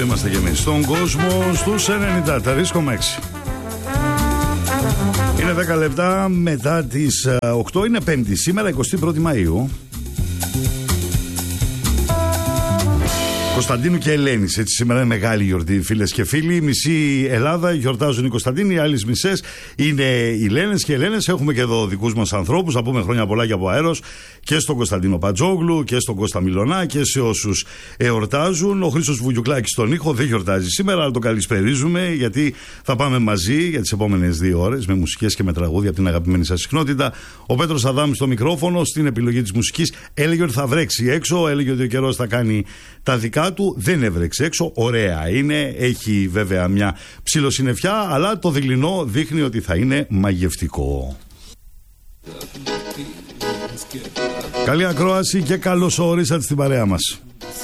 είμαστε και εμείς στον κόσμο στους 94,6. Είναι 10 λεπτά μετά τις 8, είναι Πέμπτη σήμερα, 21η Μαΐου. Κωνσταντίνου και Ελένης, έτσι σήμερα είναι μεγάλη γιορτή, φίλες και φίλοι. Μισή Ελλάδα γιορτάζουν οι Κωνσταντίνοι, οι άλλες μισές είναι οι Λένες και Ελένες. Έχουμε και εδώ δικούς μας ανθρώπους, να πούμε χρόνια πολλά και από αέρος και στον Κωνσταντίνο Πατζόγλου και στον Κώστα Μιλωνά και σε όσους εορτάζουν. Ο Χρήστος Βουγιουκλάκης στον ήχο δεν γιορτάζει σήμερα, αλλά το καλησπερίζουμε γιατί θα πάμε μαζί για τις επόμενες 2 ώρες με μουσικές και με τραγούδια από την αγαπημένη σας συχνότητα. Ο Πέτρος Αδάμης στο μικρόφωνο, στην επιλογή της μουσικής. Έλεγε ότι θα βρέξει έξω, έλεγε ότι ο καιρός θα κάνει τα δικά του, δεν έβρεξε έξω, ωραία είναι, έχει βέβαια μια ψιλοσυννεφιά, αλλά το δειλινό δείχνει ότι θα είναι μαγευτικό. Καλή ακρόαση και καλώς ορίσατε στην παρέα μας.